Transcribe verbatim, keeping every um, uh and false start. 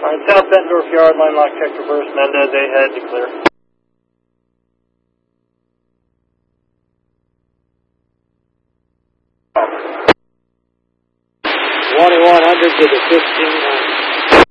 Alright, South Bettendorf Yard, line lock check reverse, Mendez, ahead to clear. twenty-one hundred to the fifteen